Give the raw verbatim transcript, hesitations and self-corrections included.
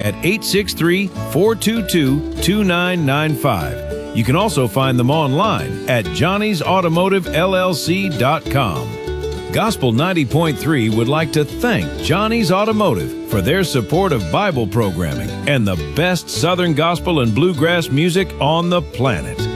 at eight six three, four two two, two nine nine five. You can also find them online at johnny's automotive l l c dot com. Gospel ninety point three would like to thank Johnny's Automotive for their support of Bible programming and the best Southern gospel and bluegrass music on the planet.